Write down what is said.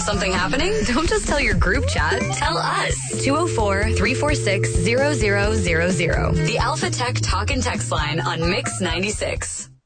Something happening? Don't just tell your group chat. Tell us. 204-346-0000. The Alpha Tech Talk and Text line on Mix 96.